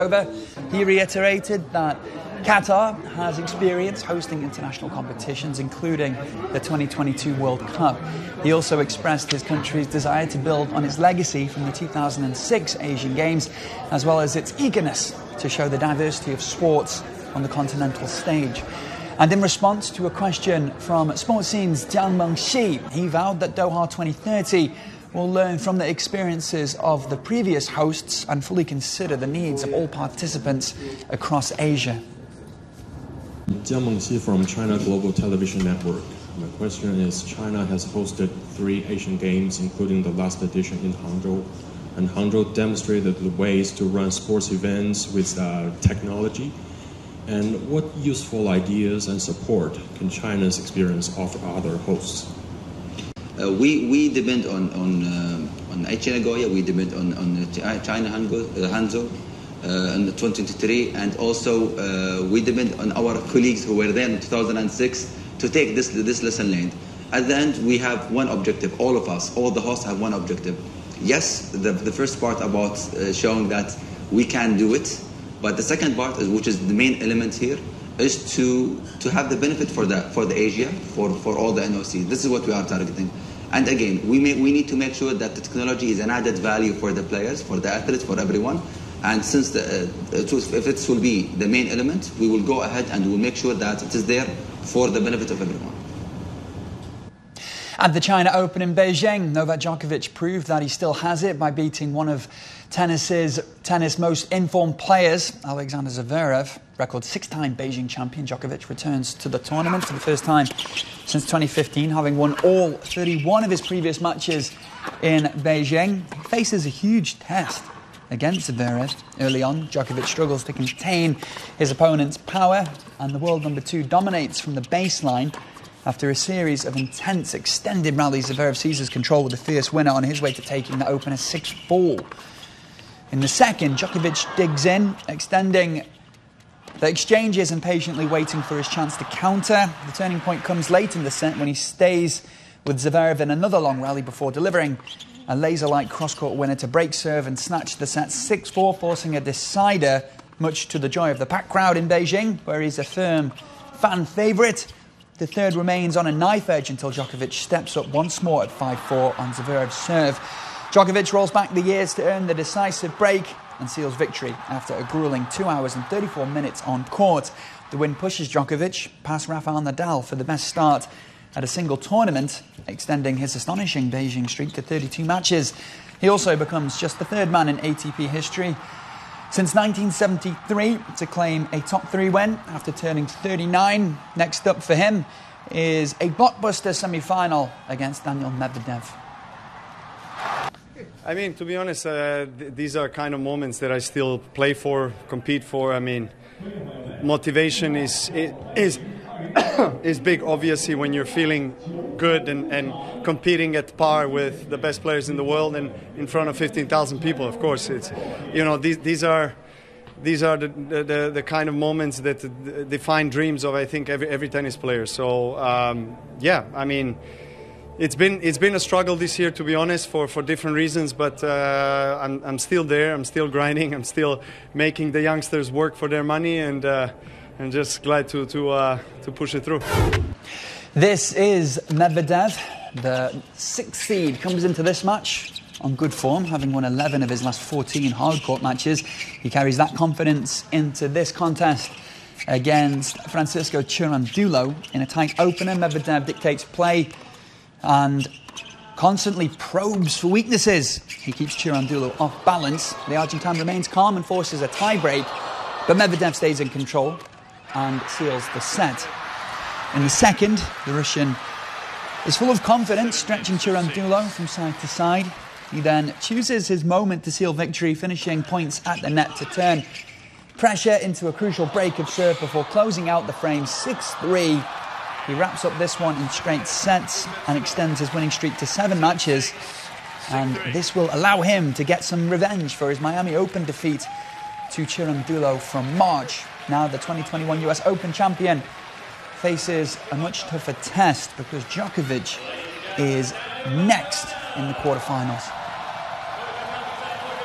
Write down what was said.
He reiterated that Qatar has experience hosting international competitions, including the 2022 World Cup. He also expressed his country's desire to build on its legacy from the 2006 Asian Games, as well as its eagerness to show the diversity of sports on the continental stage. And in response to a question from Sports Scene's Jiang Mengxi, he vowed that Doha 2030 will learn from the experiences of the previous hosts and fully consider the needs of all participants across Asia. Jiang Mengxi from China Global Television Network. My question is, China has hosted 3 Asian Games, including the last edition in Hangzhou. And Hangzhou demonstrated the ways to run sports events with technology. And what useful ideas and support can China's experience offer other hosts? We depend on Aichi Nagoya, we depend on China Hangzhou in 2023, and also we depend on our colleagues who were there in 2006 to take this lesson learned. At the end, we have one objective, all of us, all the hosts have one objective. Yes, the first part about showing that we can do it, but the second part, which is the main element here, is to have the benefit for the Asia, for all the NOC. This is what we are targeting. And again, we need to make sure that the technology is an added value for the players, for the athletes, for everyone. And since if it will be the main element, we will go ahead and we'll make sure that it is there for the benefit of everyone. At the China Open in Beijing, Novak Djokovic proved that he still has it by beating one of tennis most informed players, Alexander Zverev. Record 6-time Beijing champion Djokovic returns to the tournament for the first time since 2015, having won all 31 of his previous matches in Beijing. He faces a huge test against Zverev. Early on, Djokovic struggles to contain his opponent's power, and the world number 2 dominates from the baseline. After a series of intense, extended rallies, Zverev seizes control with a fierce winner on his way to taking the opener 6-4. In the second, Djokovic digs in, extending the exchanges and patiently waiting for his chance to counter. The turning point comes late in the set when he stays with Zverev in another long rally before delivering a laser-like cross-court winner to break serve and snatch the set 6-4, forcing a decider, much to the joy of the packed crowd in Beijing, where he's a firm fan favourite. The third remains on a knife edge until Djokovic steps up once more at 5-4 on Zverev's serve. Djokovic rolls back the years to earn the decisive break and seals victory after a gruelling 2 hours and 34 minutes on court. The win pushes Djokovic past Rafael Nadal for the best start at a single tournament, extending his astonishing Beijing streak to 32 matches. He also becomes just the third man in ATP history since 1973 to claim a top 3 win after turning 39. Next up for him is a blockbuster semi-final against Daniil Medvedev. I mean, to be honest, these are kind of moments that I still play for, compete for. I mean, motivation is big, obviously, when you're feeling good and competing at par with the best players in the world and in front of 15,000 people. Of course, it's, you know, these are the kind of moments that define dreams of, I think, every tennis player. So yeah, I mean, it's been a struggle this year, to be honest, for different reasons. But I'm still there. I'm still grinding. I'm still making the youngsters work for their money, and I'm just glad to push it through. This is Medvedev, the 6th seed, comes into this match on good form, having won 11 of his last 14 hardcourt matches. He carries that confidence into this contest against Francisco Cirandulo. In a tight opener, Medvedev dictates play and constantly probes for weaknesses. He keeps Cirandulo off balance. The Argentine remains calm and forces a tie-break, but Medvedev stays in control and seals the set. In the second, the Russian is full of confidence, stretching Cirandulo from side to side. He then chooses his moment to seal victory, finishing points at the net to turn pressure into a crucial break of serve before closing out the frame 6-3. He wraps up this one in straight sets and extends his winning streak to 7 matches. And this will allow him to get some revenge for his Miami Open defeat to Cirandulo from March. Now the 2021 US Open champion faces a much tougher test because Djokovic is next in the quarterfinals.